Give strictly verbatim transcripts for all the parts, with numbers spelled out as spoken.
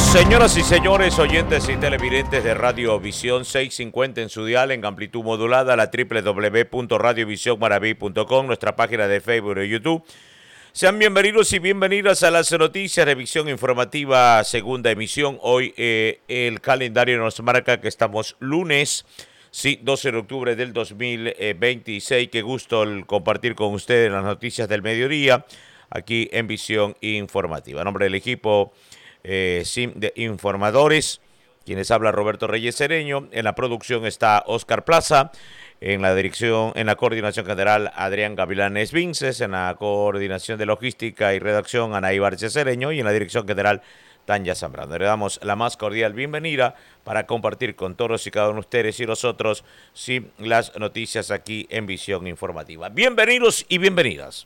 Señoras y señores, oyentes y televidentes de Radio Visión seiscientos cincuenta en su dial en amplitud modulada, la doble u doble u doble u punto radio visión maraví punto com, nuestra página de Facebook y YouTube. Sean bienvenidos y bienvenidas a las noticias de Visión Informativa, segunda emisión. Hoy eh, el calendario nos marca que estamos lunes, sí, doce de octubre del dos mil veintiséis. Qué gusto el compartir con ustedes las noticias del mediodía aquí en Visión Informativa. En nombre del equipo Eh, sim de informadores, quienes habla Roberto Reyes Cereño, en la producción está Oscar Plaza, en la dirección, en la coordinación general Adrián Gavilanes Vinces, en la coordinación de logística y redacción Anaí Barce Cereño y en la dirección general Tanya Zambrano. Le damos la más cordial bienvenida para compartir con todos y cada uno de ustedes y nosotros sí, las noticias aquí en Visión Informativa. Bienvenidos y bienvenidas.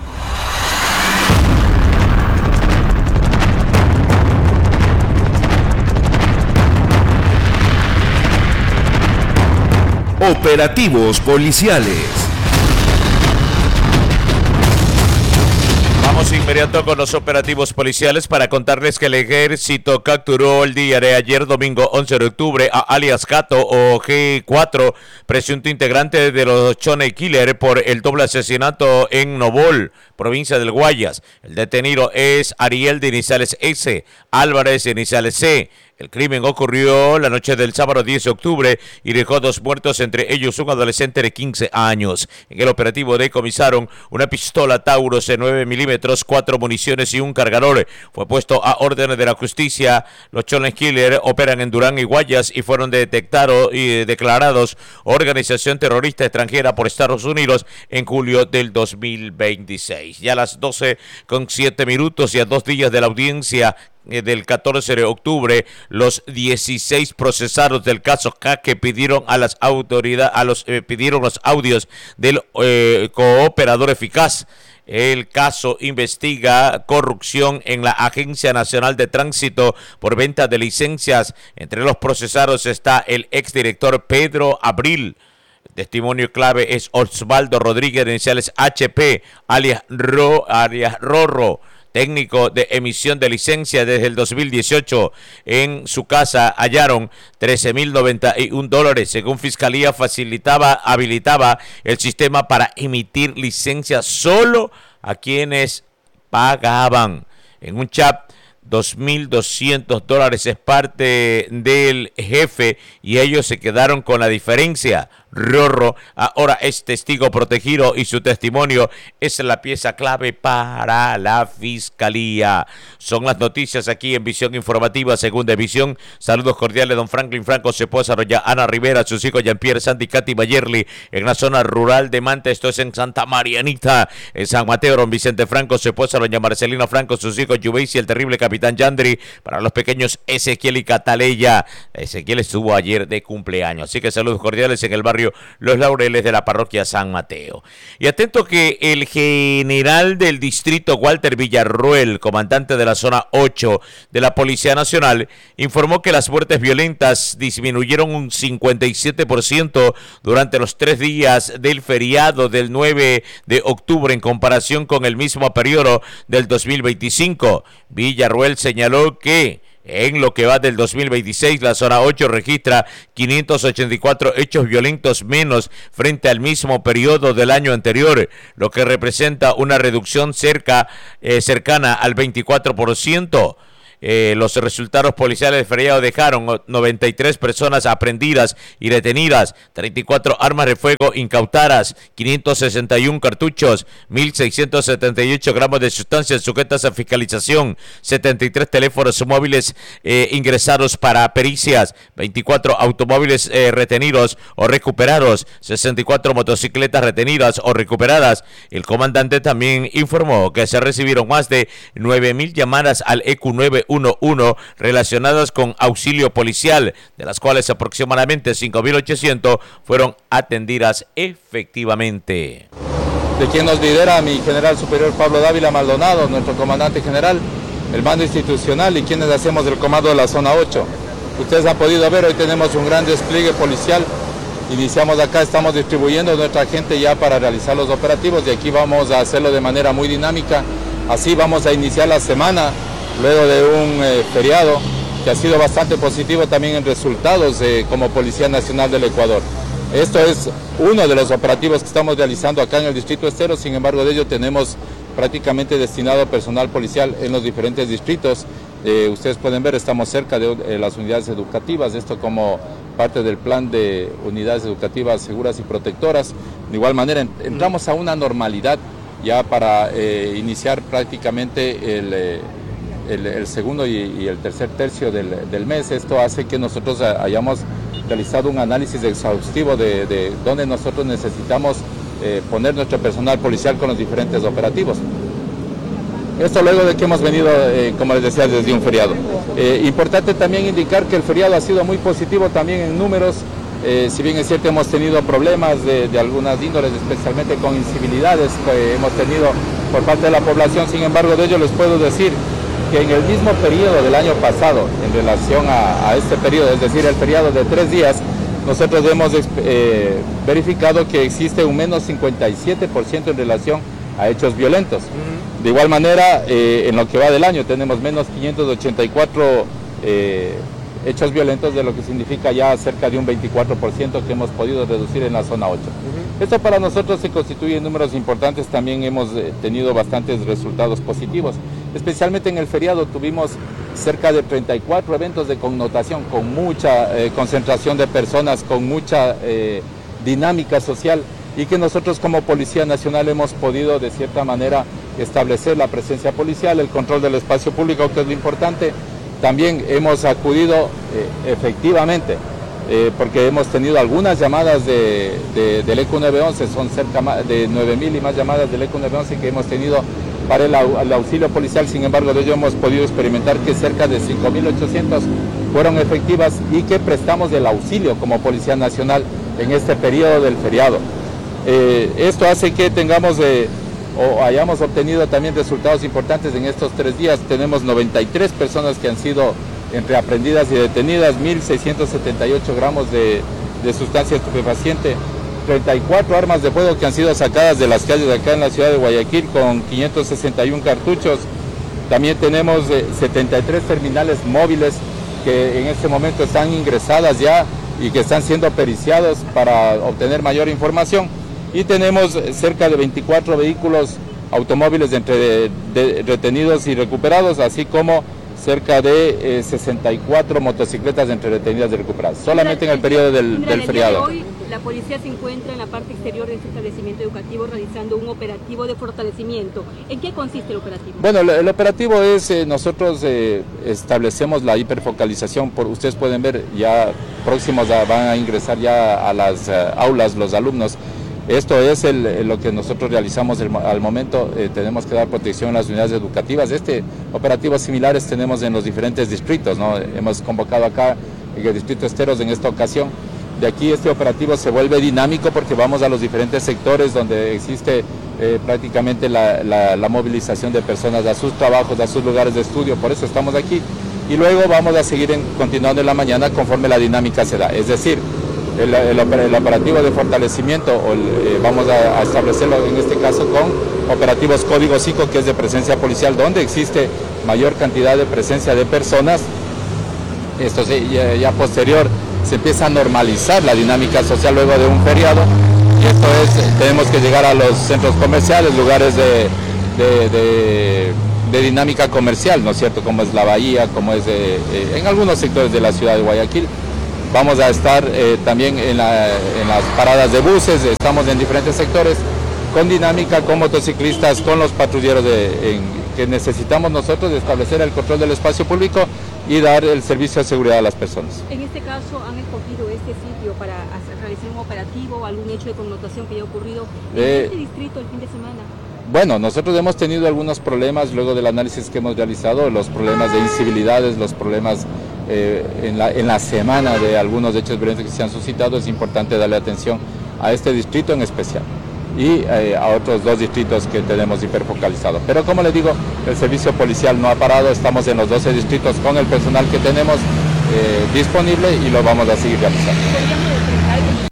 Operativos policiales. Vamos inmediato con los operativos policiales para contarles que el ejército capturó el día de ayer, domingo once de octubre, a alias Gato o G cuatro, presunto integrante de los Chone Killer por el doble asesinato en Nobol, provincia del Guayas. El detenido es Ariel de iniciales S, Álvarez de iniciales C. El crimen ocurrió la noche del sábado diez de octubre y dejó dos muertos, entre ellos un adolescente de quince años. En el operativo decomisaron una pistola Taurus de nueve milímetros, cuatro municiones y un cargador. Fue puesto a órdenes de la justicia. Los Chones Killer operan en Durán y Guayas y fueron detectados y declarados organización terrorista extranjera por Estados Unidos en julio del dos mil veintiséis. Ya a las doce con siete minutos y a dos días de la audiencia del catorce de octubre, los dieciséis procesados del caso K que pidieron a las autoridades, a los eh, pidieron los audios del eh, cooperador eficaz. El caso investiga corrupción en la Agencia Nacional de Tránsito por venta de licencias. Entre los procesados está el exdirector Pedro Abril. El testimonio clave es Osvaldo Rodríguez, iniciales H P, alias, Ro, alias Rorro, técnico de emisión de licencia desde el dos mil dieciocho. En su casa hallaron trece mil noventa y un dólares. Según Fiscalía, facilitaba, habilitaba el sistema para emitir licencias solo a quienes pagaban. En un chat, dos mil doscientos dólares es parte del jefe y ellos se quedaron con la diferencia. Rorro ahora es testigo protegido y su testimonio es la pieza clave para la Fiscalía. Son las noticias aquí en Visión Informativa, segunda emisión. Saludos cordiales, don Franklin Franco, su esposa doña Ana Rivera, sus hijos Jean-Pierre, Sandy, Katy, Mayerly, en la zona rural de Manta. Esto es en Santa Marianita, en San Mateo, don Vicente Franco, su esposa doña Marcelina Franco, sus hijos Yubeisi, el terrible capitán Yandri, para los pequeños Ezequiel y Cataleya. Ezequiel estuvo ayer de cumpleaños, así que saludos cordiales en el barrio Los Laureles de la parroquia San Mateo. Y atento que el general del distrito Walter Villarroel, comandante de la zona ocho de la Policía Nacional, informó que las muertes violentas disminuyeron un cincuenta y siete por ciento durante los tres días del feriado del nueve de octubre en comparación con el mismo periodo del dos mil veinticinco. Villarroel señaló que en lo que va del dos mil veintiséis, la zona ocho registra quinientos ochenta y cuatro hechos violentos menos frente al mismo periodo del año anterior, lo que representa una reducción cerca, eh, cercana al veinticuatro por ciento. Eh, los resultados policiales del feriado dejaron noventa y tres personas aprehendidas y detenidas, treinta y cuatro armas de fuego incautadas, quinientos sesenta y uno cartuchos, mil seiscientos setenta y ocho gramos de sustancias sujetas a fiscalización, setenta y tres teléfonos móviles eh, ingresados para pericias, veinticuatro automóviles eh, retenidos o recuperados, sesenta y cuatro motocicletas retenidas o recuperadas. El comandante también informó que se recibieron más de nueve mil llamadas al E Q nueve uno uno relacionadas con auxilio policial, de las cuales aproximadamente cinco mil ochocientos fueron atendidas efectivamente. De quien nos lidera mi general superior Pablo Dávila Maldonado, nuestro comandante general, el mando institucional y quienes hacemos el comando de la zona ocho. Ustedes han podido ver, hoy tenemos un gran despliegue policial. Iniciamos acá, estamos distribuyendo nuestra gente ya para realizar los operativos y aquí vamos a hacerlo de manera muy dinámica. Así vamos a iniciar la semana luego de un eh, feriado que ha sido bastante positivo también en resultados eh, como Policía Nacional del Ecuador. Esto es uno de los operativos que estamos realizando acá en el Distrito Estero, sin embargo de ello tenemos prácticamente destinado personal policial en los diferentes distritos. Eh, ustedes pueden ver, estamos cerca de eh, las unidades educativas, esto como parte del plan de unidades educativas seguras y protectoras. De igual manera, entramos a una normalidad ya para eh, iniciar prácticamente el, eh, el, el segundo y, y el tercer tercio del, del mes. Esto hace que nosotros hayamos realizado un análisis exhaustivo de, de dónde nosotros necesitamos eh, poner nuestro personal policial con los diferentes operativos. Esto luego de que hemos venido, eh, como les decía, desde un feriado. Eh, importante también indicar que el feriado ha sido muy positivo también en números, eh, si bien es cierto hemos tenido problemas de, de algunas índoles, especialmente con incivilidades que hemos tenido por parte de la población, sin embargo de ello les puedo decir que en el mismo periodo del año pasado, en relación a, a este periodo, es decir, el feriado de tres días, nosotros hemos eh, verificado que existe un menos cincuenta y siete por ciento en relación a hechos violentos. De igual manera, eh, en lo que va del año tenemos menos quinientos ochenta y cuatro eh, hechos violentos, de lo que significa ya cerca de un veinticuatro por ciento que hemos podido reducir en la zona ocho. Uh-huh. Esto para nosotros se constituye en números importantes, también hemos eh, tenido bastantes resultados positivos. Especialmente en el feriado tuvimos cerca de treinta y cuatro eventos de connotación, con mucha eh, concentración de personas, con mucha eh, dinámica social, y que nosotros como Policía Nacional hemos podido de cierta manera establecer la presencia policial, el control del espacio público, que es lo importante. También hemos acudido eh, efectivamente, eh, porque hemos tenido algunas llamadas de, de, del E C U nueve once, son cerca de nueve mil y más llamadas del E C U nueve once que hemos tenido para el, el auxilio policial. Sin embargo, de ello hemos podido experimentar que cerca de cinco mil ochocientos fueron efectivas y que prestamos el auxilio como Policía Nacional en este periodo del feriado. Eh, esto hace que tengamos eh, o hayamos obtenido también resultados importantes en estos tres días. Tenemos noventa y tres personas que han sido entre aprendidas y detenidas, mil seiscientos setenta y ocho gramos de, de sustancia estupefaciente, treinta y cuatro armas de fuego que han sido sacadas de las calles de acá en la ciudad de Guayaquil con quinientos sesenta y uno cartuchos. También tenemos eh, setenta y tres terminales móviles que en este momento están ingresadas ya y que están siendo periciados para obtener mayor información. Y tenemos cerca de veinticuatro vehículos automóviles entre de, de, retenidos y recuperados, así como cerca de eh, sesenta y cuatro motocicletas entre retenidas y recuperadas, solamente en el periodo del, del feriado. Hoy la policía se encuentra en la parte exterior de este establecimiento educativo realizando un operativo de fortalecimiento. ¿En qué consiste el operativo? Bueno, el, el operativo es, eh, nosotros eh, establecemos la hiperfocalización, por, ustedes pueden ver, ya próximos a, van a ingresar ya a las uh, aulas los alumnos. Esto es el, lo que nosotros realizamos el, al momento. Eh, tenemos que dar protección a las unidades educativas. Este operativos similares tenemos en los diferentes distritos, ¿no? Hemos convocado acá en el Distrito Esteros en esta ocasión. De aquí este operativo se vuelve dinámico porque vamos a los diferentes sectores donde existe eh, prácticamente la, la, la movilización de personas a sus trabajos, a sus lugares de estudio. Por eso estamos aquí. Y luego vamos a seguir en, continuando en la mañana conforme la dinámica se da. Es decir, El, el, el operativo de fortalecimiento, o el, eh, vamos a, a establecerlo en este caso con operativos Código cinco, que es de presencia policial, donde existe mayor cantidad de presencia de personas. Esto sí, ya, ya posterior se empieza a normalizar la dinámica social luego de un feriado, y esto es, tenemos que llegar a los centros comerciales, lugares de, de, de, de dinámica comercial, ¿no es cierto?, como es la Bahía, como es de, eh, en algunos sectores de la ciudad de Guayaquil. Vamos a estar eh, también en, la, en las paradas de buses, estamos en diferentes sectores, con dinámica, con motociclistas, con los patrulleros de, en, que necesitamos nosotros de establecer el control del espacio público y dar el servicio de seguridad a las personas. En este caso, ¿han escogido este sitio para hacer, realizar un operativo o algún hecho de connotación que haya ocurrido en eh, este distrito el fin de semana? Bueno, nosotros hemos tenido algunos problemas luego del análisis que hemos realizado, los problemas de incivilidades, los problemas eh, en, la, en la semana de algunos hechos violentos que se han suscitado. Es importante darle atención a este distrito en especial y eh, a otros dos distritos que tenemos hiperfocalizados. Pero como les digo, el servicio policial no ha parado, estamos en los doce distritos con el personal que tenemos eh, disponible y lo vamos a seguir realizando.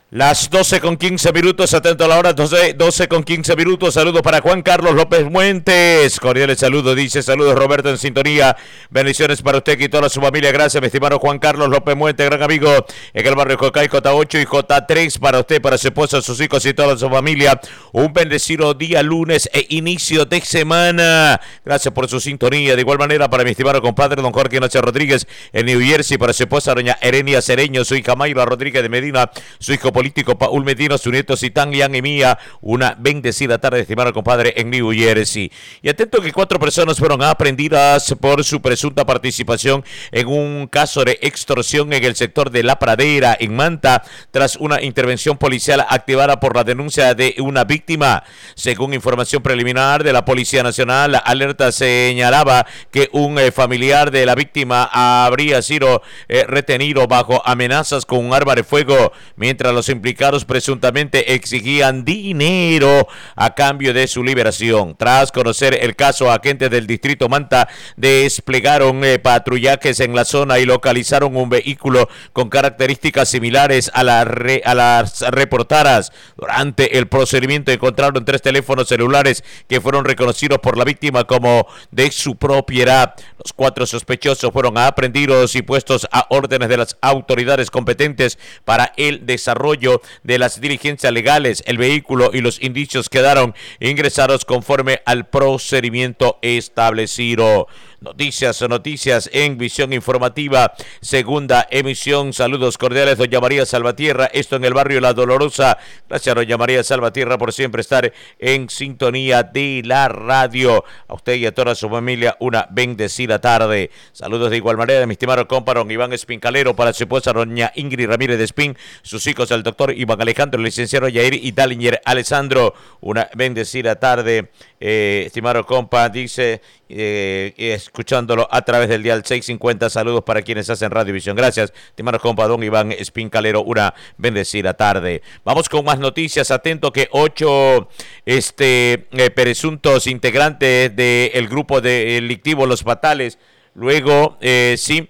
Las doce con quince minutos, atento a la hora, doce, doce con quince minutos. Saludos para Juan Carlos López Muentes. Cordiales saludos, dice, saludos Roberto en sintonía. Bendiciones para usted y toda su familia. Gracias, mi estimado Juan Carlos López Muentes, gran amigo en el barrio Jocay, J ocho y J tres. Para usted, para su esposa, sus hijos y toda su familia. Un bendecido día lunes e inicio de semana. Gracias por su sintonía. De igual manera, para mi estimado compadre, don Jorge Ignacio Rodríguez en New Jersey. Para su esposa, doña Erenia Cereño, su hija Mayra Rodríguez de Medina, su hijo político Paul Medina, su nieto Citán, Lian y Mía. Una bendecida tarde, estimado compadre, en New Jersey. Y atento que cuatro personas fueron aprehendidas por su presunta participación en un caso de extorsión en el sector de La Pradera, en Manta, tras una intervención policial activada por la denuncia de una víctima. Según información preliminar de la Policía Nacional, la alerta señalaba que un eh, familiar de la víctima habría sido eh, retenido bajo amenazas con un arma de fuego, mientras los implicados presuntamente exigían dinero a cambio de su liberación. Tras conocer el caso, agentes del distrito Manta desplegaron eh, patrullajes en la zona y localizaron un vehículo con características similares a, la re, a las reportadas. Durante el procedimiento encontraron tres teléfonos celulares que fueron reconocidos por la víctima como de su propiedad. Los cuatro sospechosos fueron aprehendidos y puestos a órdenes de las autoridades competentes para el desarrollo de las diligencias legales. El vehículo y los indicios quedaron ingresados conforme al procedimiento establecido. Noticias, noticias en Visión Informativa, segunda emisión. Saludos cordiales, doña María Salvatierra, esto en el barrio La Dolorosa. Gracias, doña María Salvatierra, por siempre estar en sintonía de la radio. A usted y a toda su familia, una bendecida tarde. Saludos de igual manera de mi estimado comparón Iván Espincalero, para su esposa, doña Ingrid Ramírez de Espín, sus hijos, el doctor Iván Alejandro, el licenciado Yair y Dalinger Alessandro. Una bendecida tarde, eh, estimado compa, dice... Eh, escuchándolo a través del dial seiscientos cincuenta. Saludos para quienes hacen Radiovisión. Gracias, estimado compa don Iván Espincalero, una bendecida tarde. Vamos con más noticias. Atento que ocho este, eh, presuntos integrantes del grupo delictivo Los Fatales, luego eh, sí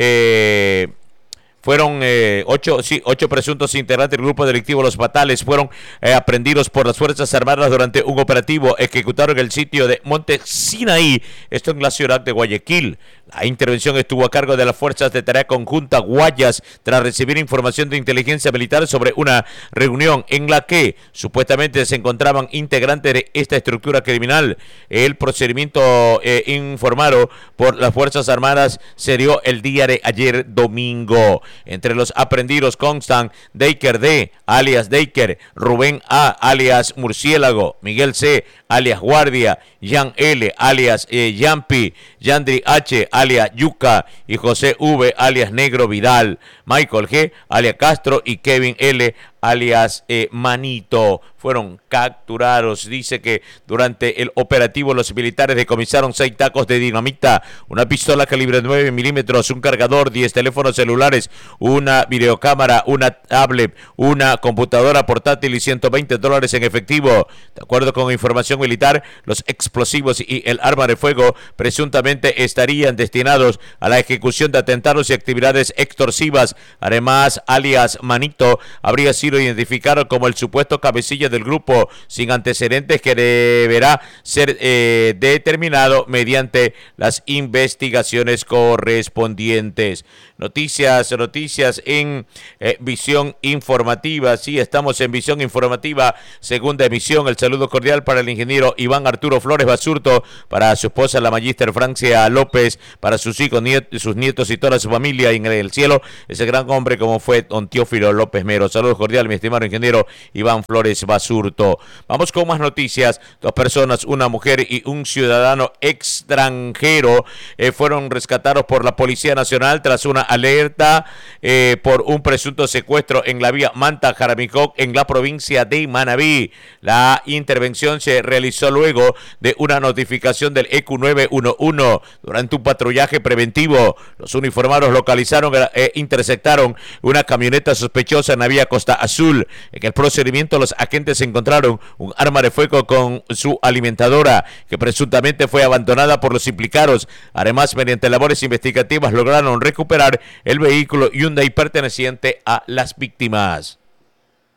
eh, Fueron eh, ocho, sí, ocho presuntos integrantes del grupo delictivo Los Fatales fueron eh, aprehendidos por las Fuerzas Armadas durante un operativo ejecutado en el sitio de Monte Sinaí, esto en la ciudad de Guayaquil. La intervención estuvo a cargo de las Fuerzas de Tarea Conjunta Guayas tras recibir información de inteligencia militar sobre una reunión en la que supuestamente se encontraban integrantes de esta estructura criminal. El procedimiento eh, informado por las Fuerzas Armadas se dio el día de ayer domingo. Entre los aprehendidos constan Deiker D, alias Deiker, Rubén A, alias Murciélago, Miguel C, alias Guardia, Jan L, alias eh, Yampi, Yandri H, alias Yuca, y José V, alias Negro Vidal, Michael G, alias Castro, y Kevin L, alias eh, Manito, fueron capturados. Dice que durante el operativo los militares decomisaron seis tacos de dinamita, una pistola calibre nueve milímetros, un cargador, diez teléfonos celulares, una videocámara, una tablet, una computadora portátil y ciento veinte dólares en efectivo. De acuerdo con información militar, los explosivos y el arma de fuego presuntamente estarían destinados a la ejecución de atentados y actividades extorsivas. Además, alias Manito habría sido identificado como el supuesto cabecilla del grupo, sin antecedentes, que deberá ser eh, determinado mediante las investigaciones correspondientes. Noticias, noticias en eh, Visión Informativa. Sí, estamos en Visión Informativa, segunda emisión. El saludo cordial para el ingeniero Iván Arturo Flores Basurto, para su esposa la magíster Francia López, para sus hijos, niet- sus nietos y toda su familia en el cielo, ese gran hombre como fue don Teófilo López Mero. Saludos cordial, mi estimado ingeniero Iván Flores Basurto. Vamos con más noticias. Dos personas, una mujer y un ciudadano extranjero, eh, fueron rescatados por la Policía Nacional tras una alerta eh, por un presunto secuestro en la vía Manta-Jaramicoc, en la provincia de Manabí. La intervención se realizó luego de una notificación del E Q nueve uno uno durante un patrullaje preventivo. Los uniformados localizaron e eh, interceptaron una camioneta sospechosa en la vía Costa Azul. En el procedimiento, los agentes encontraron un arma de fuego con su alimentadora, que presuntamente fue abandonada por los implicados. Además, mediante labores investigativas lograron recuperar el vehículo Hyundai perteneciente a las víctimas.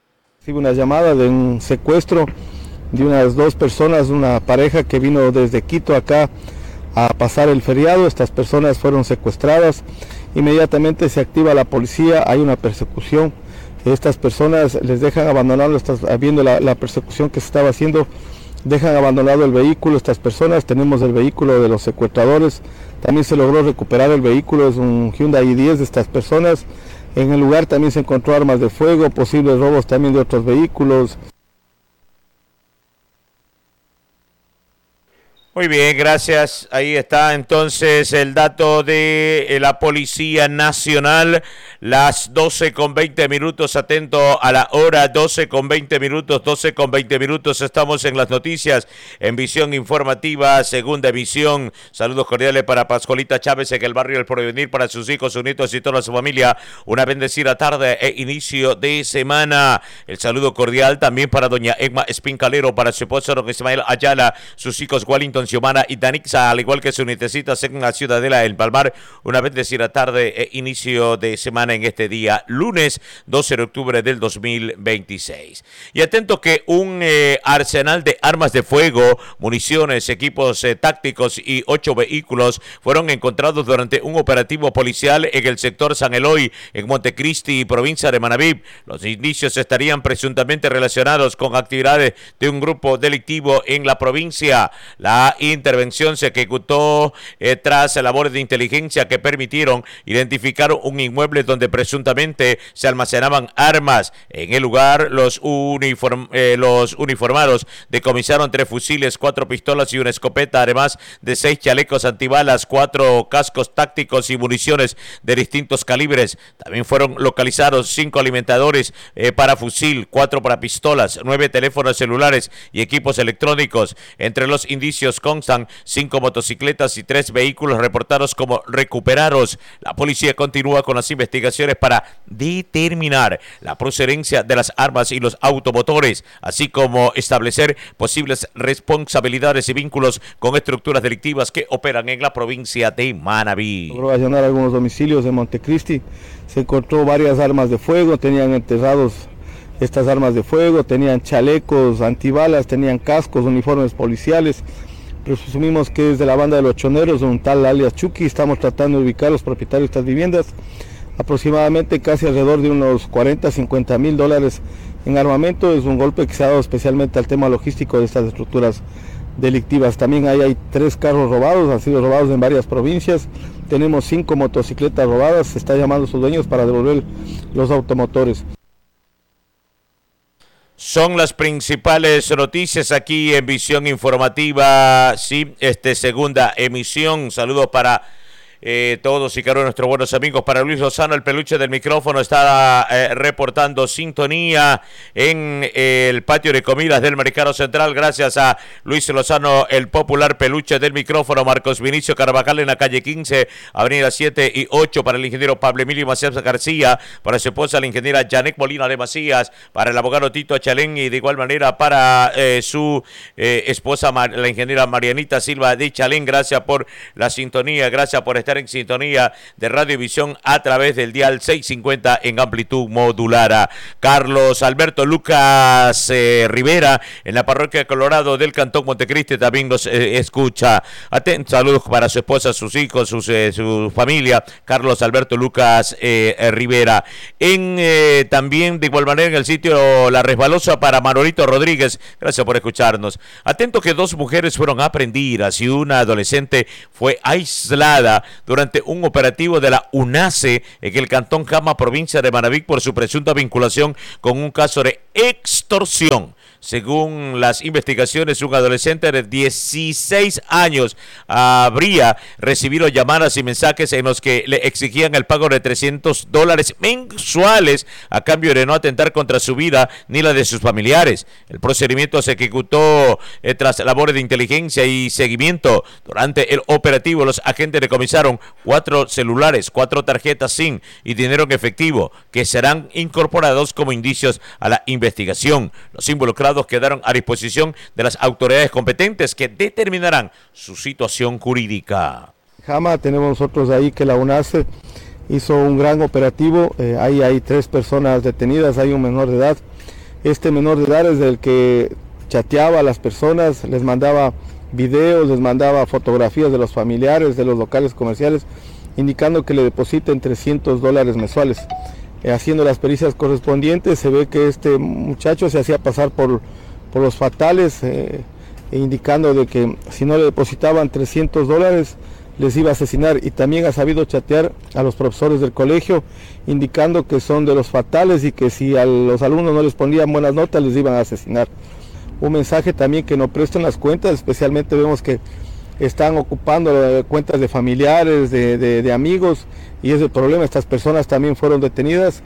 Recibo una llamada de un secuestro de unas dos personas, una pareja que vino desde Quito acá a pasar el feriado. Estas personas fueron secuestradas, inmediatamente se activa la policía, hay una persecución. Estas personas les dejan abandonarlo, estás viendo la, la persecución que se estaba haciendo, dejan abandonado el vehículo. Estas personas, tenemos el vehículo de los secuestradores, también se logró recuperar el vehículo, es un Hyundai i diez de estas personas. En el lugar también se encontró armas de fuego, posibles robos también de otros vehículos. Muy bien, gracias. Ahí está entonces el dato de la Policía Nacional, las doce con veinte minutos, atento a la hora, doce con veinte minutos, doce con veinte minutos, estamos en las noticias, en Visión Informativa, segunda emisión. Saludos cordiales para Pascualita Chávez en el barrio El Porvenir, para sus hijos, sus nietos y toda su familia. Una bendecida tarde e inicio de semana. El saludo cordial también para doña Egma Espincalero, para su esposo don Ismael Ayala, sus hijos Wellington, Xiomara y Danixa, al igual que su nietecita en la Ciudadela del Palmar. Una bendecida tarde e inicio de semana en este día, lunes doce de octubre del dos mil veintiséis. Y atento que un eh, arsenal de armas de fuego, municiones, equipos eh, tácticos y ocho vehículos fueron encontrados durante un operativo policial en el sector San Eloy, en Montecristi, provincia de Manabí. Los indicios estarían presuntamente relacionados con actividades de un grupo delictivo en la provincia. La intervención se ejecutó eh, tras labores de inteligencia que permitieron identificar un inmueble donde presuntamente se almacenaban armas. En el lugar, los, uniform, eh, los uniformados decomisaron tres fusiles, cuatro pistolas y una escopeta, además de seis chalecos antibalas, cuatro cascos tácticos y municiones de distintos calibres. También fueron localizados cinco alimentadores eh, para fusil, cuatro para pistolas, nueve teléfonos celulares y equipos electrónicos. Entre los indicios constan cinco motocicletas y tres vehículos reportados como recuperados. La policía continúa con las investigaciones para determinar la procedencia de las armas y los automotores, así como establecer posibles responsabilidades y vínculos con estructuras delictivas que operan en la provincia de Manabí. Logró allanar algunos domicilios de Montecristi, se encontró varias armas de fuego, tenían enterrados estas armas de fuego, tenían chalecos antibalas, tenían cascos, uniformes policiales. Presumimos que es de la banda de los choneros, un tal alias Chucky. Estamos tratando de ubicar a los propietarios de estas viviendas. Aproximadamente casi alrededor de unos cuarenta, cincuenta mil dólares en armamento. Es un golpe que se ha dado especialmente al tema logístico de estas estructuras delictivas. También ahí hay tres carros robados, han sido robados en varias provincias. Tenemos cinco motocicletas robadas, se está llamando a sus dueños para devolver los automotores. Son las principales noticias aquí en Visión Informativa, sí, este segunda emisión. Saludos para eh, todos y cada uno de nuestros buenos amigos. Para Luis Lozano, el peluche del micrófono, está eh, reportando sintonía en eh, el patio de comidas del Mercado Central. Gracias a Luis Lozano, el popular peluche del micrófono. Marcos Vinicio Carvajal en la calle quince, avenida siete y ocho. Para el ingeniero Pablo Emilio Macías García, para su esposa la ingeniera Janet Molina de Macías, para el abogado Tito Chalén y de igual manera para eh, su eh, esposa la ingeniera Marianita Silva de Chalén. Gracias por la sintonía, gracias por estar en sintonía de Radiovisión a través del dial seiscientos cincuenta en amplitud modulada. Carlos Alberto Lucas eh, Rivera en la parroquia de Colorado del Cantón Montecristi también nos eh, escucha. Atentos, saludos para su esposa, sus hijos, sus, eh, su familia. Carlos Alberto Lucas eh, eh, Rivera. En eh, también de igual manera en el sitio La Resbalosa para Manolito Rodríguez. Gracias por escucharnos. Atento que dos mujeres fueron aprehendidas y una adolescente fue aislada durante un operativo de la UNACE en el Cantón Jama, provincia de Manabí, por su presunta vinculación con un caso de extorsión. Según las investigaciones, un adolescente de dieciséis años habría recibido llamadas y mensajes en los que le exigían el pago de trescientos dólares mensuales a cambio de no atentar contra su vida ni la de sus familiares. El procedimiento se ejecutó eh, tras labores de inteligencia y seguimiento. Durante el operativo, los agentes decomisaron cuatro celulares, cuatro tarjetas SIM y dinero en efectivo que serán incorporados como indicios a la investigación. Los involucrados quedaron a disposición de las autoridades competentes que determinarán su situación jurídica. Jama, tenemos nosotros ahí que la UNACE hizo un gran operativo, eh, ahí hay tres personas detenidas, hay un menor de edad. este menor de edad es el que chateaba a las personas, les mandaba videos, les mandaba fotografías de los familiares, de los locales comerciales, indicando que le depositen trescientos dólares mensuales. Eh, haciendo las pericias correspondientes, se ve que este muchacho se hacía pasar por, por los fatales, eh, indicando de que si no le depositaban trescientos dólares, les iba a asesinar, y también ha sabido chatear a los profesores del colegio, indicando que son de los fatales y que si a los alumnos no les ponían buenas notas, les iban a asesinar. Un mensaje también que no presten las cuentas, especialmente vemos que están ocupando cuentas de familiares, de, de, de amigos, y es el problema. Estas personas también fueron detenidas.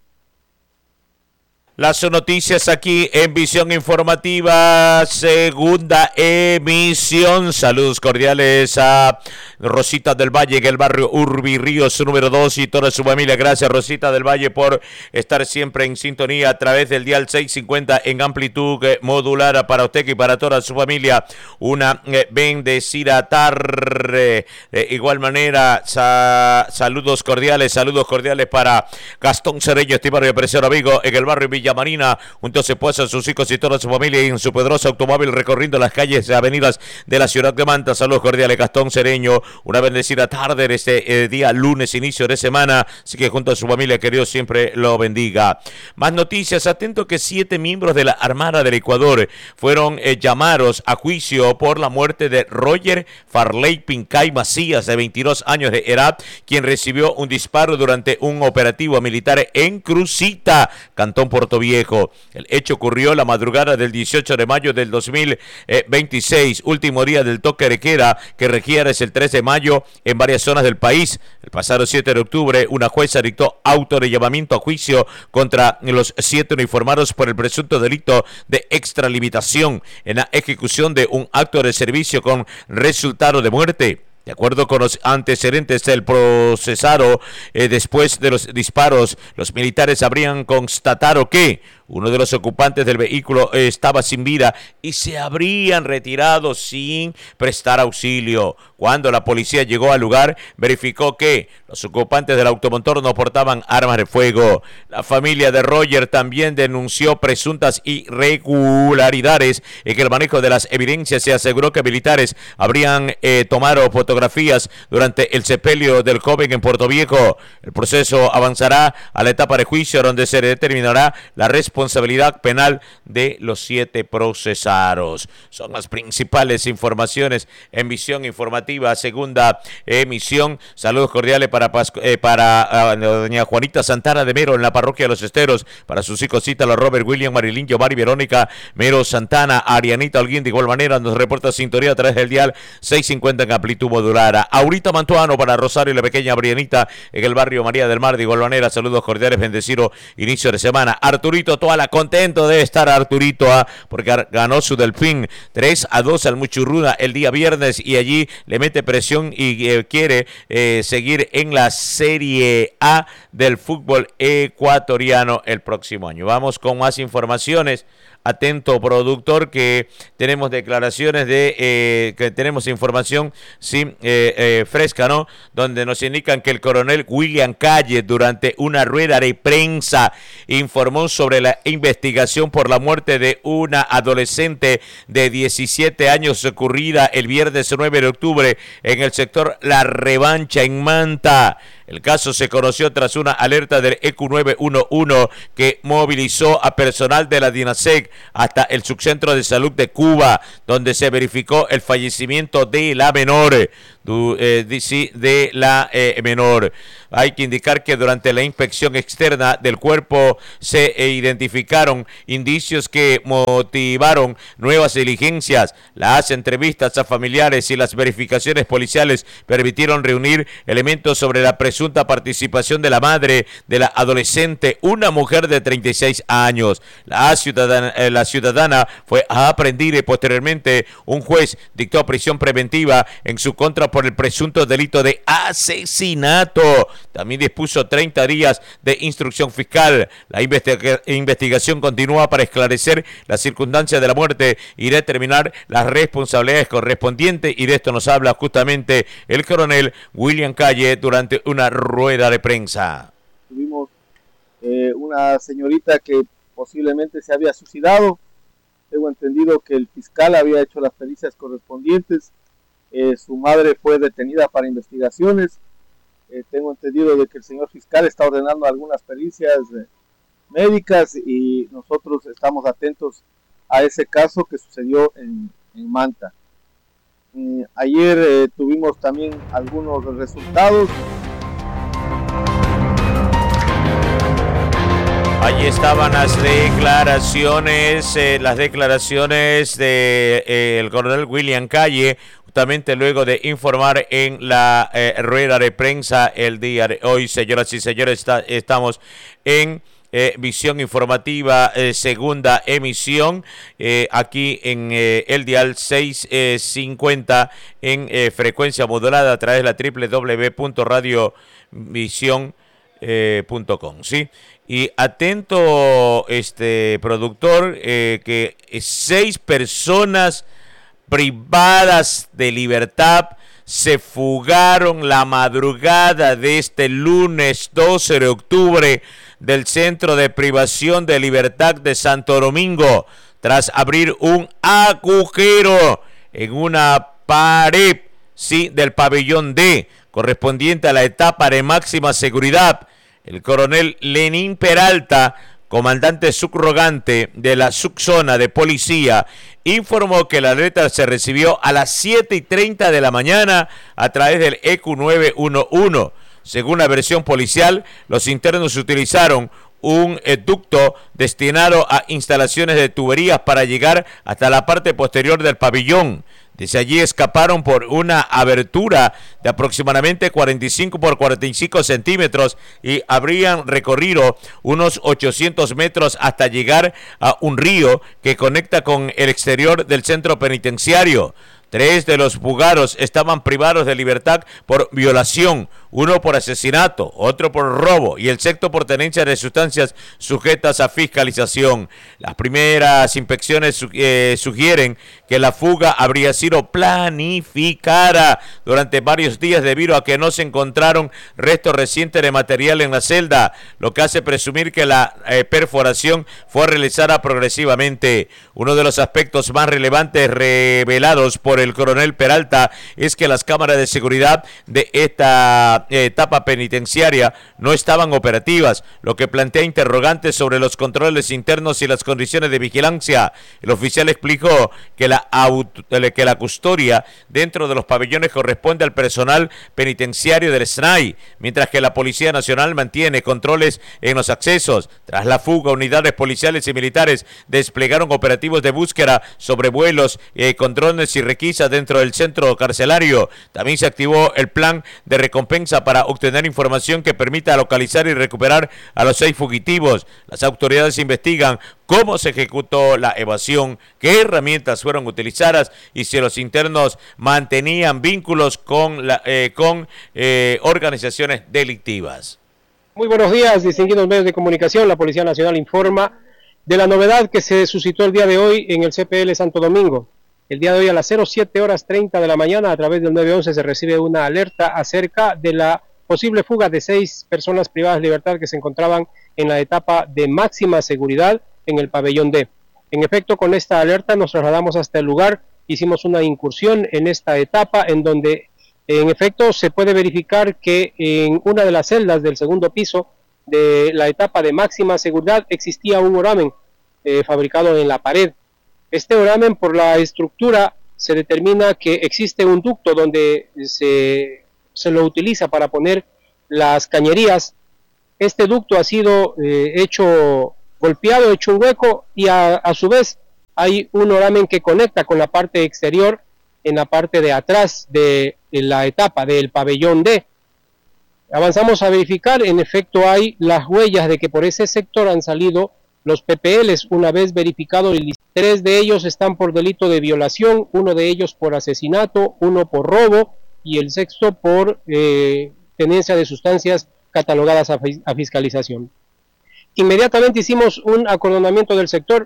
Las noticias aquí en Visión Informativa, segunda emisión. Saludos cordiales a Rosita del Valle en el barrio Urbi Ríos número dos y toda su familia. Gracias, Rosita del Valle, por estar siempre en sintonía a través del dial seiscientos cincuenta en amplitud modular para usted y para toda su familia. Una eh, bendecida tarde. De igual manera, sa- saludos cordiales, saludos cordiales para Gastón Cereño, estimado y apreciado amigo, en el barrio Villa Marina, junto a su esposa, sus hijos y toda su familia, y en su poderoso automóvil recorriendo las calles y avenidas de la ciudad de Manta. Saludos cordiales, Gastón Cereño. Una bendecida tarde en este eh, día lunes, inicio de semana, así que junto a su familia, que Dios siempre lo bendiga. Más noticias. Atento que siete miembros de la Armada del Ecuador fueron eh, llamados a juicio por la muerte de Roger Farley Pincay Macías, de veintidós años de edad, quien recibió un disparo durante un operativo militar en Crucita, Cantón Puerto Viejo. El hecho ocurrió la madrugada del dieciocho de mayo del dos mil veintiséis, último día del toque de queda que requiere es el tres de mayo en varias zonas del país. El pasado siete de octubre, una jueza dictó auto de llamamiento a juicio contra los siete uniformados por el presunto delito de extralimitación en la ejecución de un acto de servicio con resultado de muerte. De acuerdo con los antecedentes del procesado, eh, después de los disparos, los militares habrían constatado que uno de los ocupantes del vehículo eh, estaba sin vida y se habrían retirado sin prestar auxilio. Cuando la policía llegó al lugar, verificó que los ocupantes del automotor no portaban armas de fuego. La familia de Roger también denunció presuntas irregularidades en el manejo de las evidencias y aseguró que militares habrían eh, tomado fotografías durante el sepelio del joven en Puerto Viejo. El proceso avanzará a la etapa de juicio, donde se determinará la responsabilidad penal de los siete procesados. Son las principales informaciones en Visión Informativa, segunda emisión. Saludos cordiales para, Pascu- eh, para uh, doña Juanita Santana de Mero en la parroquia de Los Esteros, para sus hijos Cítalo, Robert, William, Marilyn, Yomari, Verónica, Mero Santana, Arianita Holguín. De igual manera nos reporta sintonía a través del dial seiscientos cincuenta en amplitud modular. Aurita Mantuano para Rosario y la pequeña Brianita en el barrio María del Mar. De igual manera, saludos cordiales, bendecido inicio de semana. Arturito Toala, contento de estar Arturito, ¿ah? porque ganó su Delfín tres a dos al Muchurruna el día viernes, y allí le mete presión y eh, quiere eh, seguir en la Serie A del fútbol ecuatoriano el próximo año. Vamos con más informaciones. Atento, productor, que tenemos declaraciones de, eh, que tenemos información sí, eh, eh, fresca, ¿no? Donde nos indican que el coronel William Calle, durante una rueda de prensa, informó sobre la investigación por la muerte de una adolescente de diecisiete años ocurrida el viernes nueve de octubre en el sector La Revancha en Manta. El caso se conoció tras una alerta del E Q nueve uno uno que movilizó a personal de la DINASEC hasta el subcentro de salud de Cuba, donde se verificó el fallecimiento de la menor. de la eh, menor. Hay que indicar que durante la inspección externa del cuerpo se eh, identificaron indicios que motivaron nuevas diligencias. Las entrevistas a familiares y las verificaciones policiales permitieron reunir elementos sobre la presunta participación de la madre de la adolescente, una mujer de treinta y seis años. La ciudadana, eh, la ciudadana fue aprehendida y posteriormente un juez dictó prisión preventiva en su contra por el presunto delito de asesinato. También dispuso treinta días de instrucción fiscal. La investiga- investigación continúa para esclarecer las circunstancias de la muerte y determinar las responsabilidades correspondientes, y de esto nos habla justamente el coronel William Calle durante una rueda de prensa. Tuvimos eh, una señorita que posiblemente se había suicidado. Tengo entendido que el fiscal había hecho las pericias correspondientes. Eh, su madre fue detenida para investigaciones. Eh, tengo entendido de que el señor fiscal está ordenando algunas pericias eh, médicas y nosotros estamos atentos a ese caso que sucedió en, en Manta. Eh, ayer eh, tuvimos también algunos resultados. Allí estaban las declaraciones, eh, las declaraciones de eh, el coronel William Calle, justamente luego de informar en la eh, rueda de prensa el día de hoy. Señoras y señores, está, estamos en eh, Visión Informativa, eh, segunda emisión, eh, aquí en eh, el dial seiscientos cincuenta en eh, frecuencia modulada a través de la doble u doble u doble u punto radio visión punto com, ¿sí? Y atento, este productor, eh, que seis personas privadas de libertad se fugaron la madrugada de este lunes doce de octubre del Centro de Privación de Libertad de Santo Domingo, tras abrir un agujero en una pared, sí, del pabellón D, correspondiente a la etapa de máxima seguridad. El coronel Lenín Peralta, comandante subrogante de la subzona de policía, informó que la alerta se recibió a las siete y treinta de la mañana a través del E Q nueve uno uno. Según la versión policial, los internos utilizaron un ducto destinado a instalaciones de tuberías para llegar hasta la parte posterior del pabellón. Desde allí escaparon por una abertura de aproximadamente cuarenta y cinco por cuarenta y cinco centímetros y habrían recorrido unos ochocientos metros hasta llegar a un río que conecta con el exterior del centro penitenciario. Tres de los fugaros estaban privados de libertad por violación, uno por asesinato, otro por robo y el sexto por tenencia de sustancias sujetas a fiscalización. Las primeras inspecciones eh, sugieren que la fuga habría sido planificada durante varios días debido a que no se encontraron restos recientes de material en la celda, lo que hace presumir que la eh, perforación fue realizada progresivamente. Uno de los aspectos más relevantes revelados por el coronel Peralta es que las cámaras de seguridad de esta eh, etapa penitenciaria no estaban operativas, lo que plantea interrogantes sobre los controles internos y las condiciones de vigilancia. El oficial explicó que la, auto, que la custodia dentro de los pabellones corresponde al personal penitenciario del S N A I, mientras que la Policía Nacional mantiene controles en los accesos. Tras la fuga, unidades policiales y militares desplegaron operativos de búsqueda sobre vuelos, eh, con drones y requisas dentro del centro carcelario. También se activó el plan de recompensa para obtener información que permita localizar y recuperar a los seis fugitivos. Las autoridades investigan cómo se ejecutó la evasión, qué herramientas fueron utilizadas y si los internos mantenían vínculos con, la, eh, con eh, organizaciones delictivas. Muy buenos días, distinguidos medios de comunicación. La Policía Nacional informa de la novedad que se suscitó el día de hoy en el C P L Santo Domingo. El día de hoy a las siete horas treinta de la mañana a través del nueve once se recibe una alerta acerca de la posible fuga de seis personas privadas de libertad que se encontraban en la etapa de máxima seguridad en el pabellón D. En efecto, con esta alerta nos trasladamos hasta el lugar, hicimos una incursión en esta etapa en donde en efecto se puede verificar que en una de las celdas del segundo piso de la etapa de máxima seguridad existía un oramen eh, fabricado en la pared. Este oramen, por la estructura, se determina que existe un ducto donde se, se lo utiliza para poner las cañerías. Este ducto ha sido eh, hecho, golpeado, hecho un hueco y a, a su vez hay un oramen que conecta con la parte exterior en la parte de atrás de, de la etapa del pabellón D. Avanzamos a verificar, en efecto hay las huellas de que por ese sector han salido los P P Ls. Una vez verificado, el tres de ellos están por delito de violación, uno de ellos por asesinato, uno por robo y el sexto por eh, tenencia de sustancias catalogadas a, a fiscalización. Inmediatamente hicimos un acordonamiento del sector,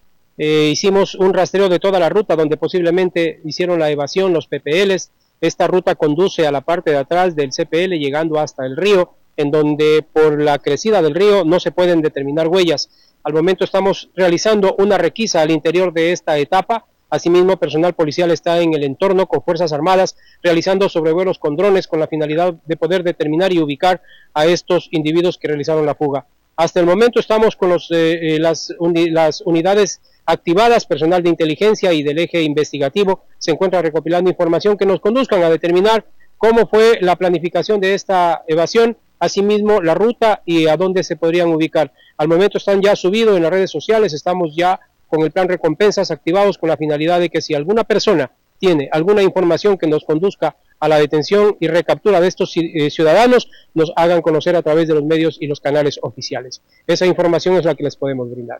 eh, hicimos un rastreo de toda la ruta donde posiblemente hicieron la evasión los P P Ls. Esta ruta conduce a la parte de atrás del C P L llegando hasta el río, en donde por la crecida del río no se pueden determinar huellas. Al momento estamos realizando una requisa al interior de esta etapa. Asimismo, personal policial está en el entorno con Fuerzas Armadas realizando sobrevuelos con drones con la finalidad de poder determinar y ubicar a estos individuos que realizaron la fuga. Hasta el momento estamos con los, eh, las, uni, las unidades activadas, personal de inteligencia y del eje investigativo se encuentra recopilando información que nos conduzcan a determinar cómo fue la planificación de esta evasión, asimismo la ruta y a dónde se podrían ubicar. Al momento están ya subidos en las redes sociales, estamos ya con el plan recompensas activados con la finalidad de que si alguna persona tiene alguna información que nos conduzca a la detención y recaptura de estos eh, ciudadanos, nos hagan conocer a través de los medios y los canales oficiales. Esa información es la que les podemos brindar.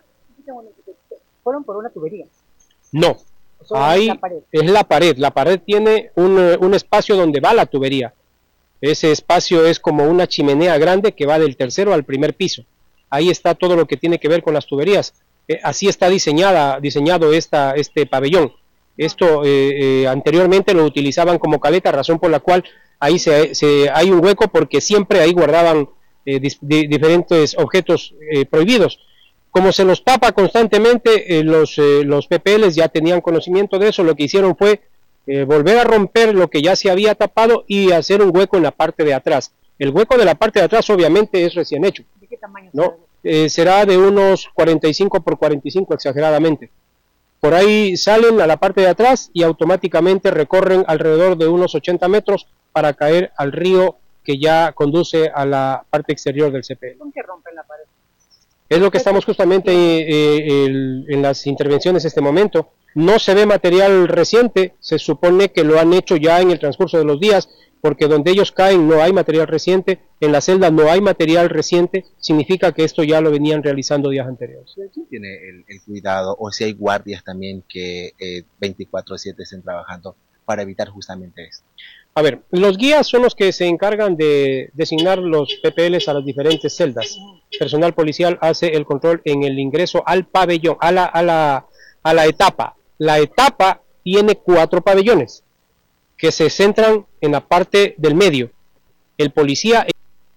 ¿Fueron por una tubería? No, ahí la es la pared. La pared tiene un, un espacio donde va la tubería. Ese espacio es como una chimenea grande que va del tercero al primer piso. Ahí está todo lo que tiene que ver con las tuberías. Eh, así está diseñada, diseñado esta, este pabellón. Esto eh, eh, anteriormente lo utilizaban como caleta, razón por la cual ahí se, se, hay un hueco porque siempre ahí guardaban eh, dis, di, diferentes objetos eh, prohibidos. Como se los tapa constantemente, eh, los, eh, los P P Ls ya tenían conocimiento de eso, lo que hicieron fue eh, volver a romper lo que ya se había tapado y hacer un hueco en la parte de atrás. El hueco de la parte de atrás obviamente es recién hecho. ¿De qué tamaño? ¿No? Eh, será de unos cuarenta y cinco por cuarenta y cinco exageradamente. Por ahí salen a la parte de atrás y automáticamente recorren alrededor de unos ochenta metros para caer al río que ya conduce a la parte exterior del C P L. ¿Con qué rompen la pared? Es lo que estamos justamente eh, el, en las intervenciones en este momento. No se ve material reciente, se supone que lo han hecho ya en el transcurso de los días, porque donde ellos caen no hay material reciente, en la celda no hay material reciente, significa que esto ya lo venían realizando días anteriores. ¿Quién tiene el, el cuidado, o si hay guardias también que eh, veinticuatro siete estén trabajando para evitar justamente esto? A ver, los guías son los que se encargan de designar los P P Ls a las diferentes celdas. Personal policial hace el control en el ingreso al pabellón, a la, a la, a la etapa. La etapa tiene cuatro pabellones que se centran en la parte del medio. El policía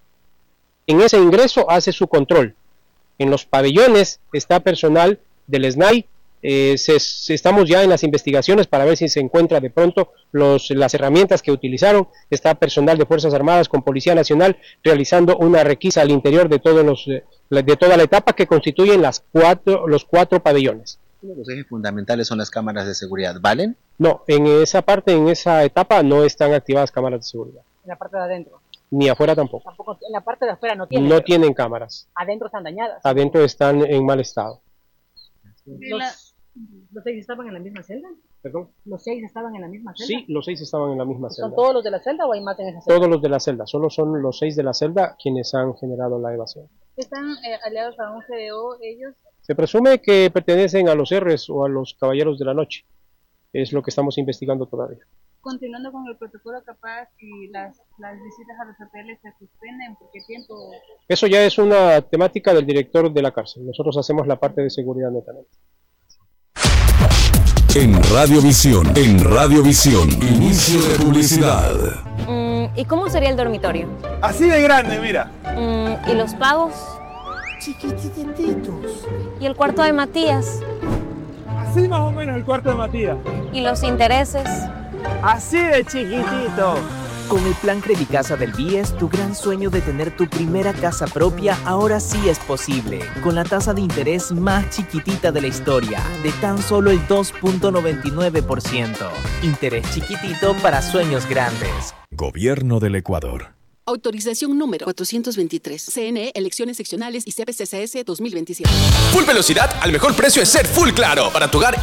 en ese ingreso hace su control. En los pabellones está personal del S N A I. Eh, se, se estamos ya en las investigaciones para ver si se encuentra de pronto los, las herramientas que utilizaron. Está personal de Fuerzas Armadas con Policía Nacional realizando una requisa al interior de todos los de toda la etapa que constituyen las cuatro, los cuatro pabellones. Los ejes fundamentales son las cámaras de seguridad, ¿valen? No, en esa parte, en esa etapa no están activadas cámaras de seguridad. ¿En la parte de adentro? Ni afuera tampoco. Tampoco, en la parte de afuera no tienen. No tienen cámaras. Adentro están dañadas. Adentro están en mal estado. Los, ¿Los seis estaban en la misma celda? ¿Perdón? ¿Los seis estaban en la misma celda? Sí, los seis estaban en la misma celda. ¿Son todos los de la celda o hay más en esa celda? Todos los de la celda, solo son los seis de la celda quienes han generado la evasión. ¿Están eh, aliados a un G D O ellos? Se presume que pertenecen a los R's o a los Caballeros de la Noche. Es lo que estamos investigando todavía. Continuando con el protocolo capaz y las, las visitas a los hoteles se suspenden, ¿por qué tiempo? Eso ya es una temática del director de la cárcel. Nosotros hacemos la parte de seguridad netamente. En Radiovisión, en Radiovisión, inicio de publicidad. Mm, ¿Y cómo sería el dormitorio? Así de grande, mira. Mm, ¿Y los pagos? Chiquitititos. ¿Y el cuarto de Matías? Así más o menos el cuarto de Matías. ¿Y los intereses? Así de chiquitito. Con el plan Credicasa del B I E S, tu gran sueño de tener tu primera casa propia ahora sí es posible. Con la tasa de interés más chiquitita de la historia, de tan solo el dos punto noventa y nueve por ciento. Interés chiquitito para sueños grandes. Gobierno del Ecuador. Autorización número cuatrocientos veintitrés. C N E, elecciones seccionales y C P C C S dos mil veintisiete. Full velocidad al mejor precio es ser Full Claro. Para tu hogar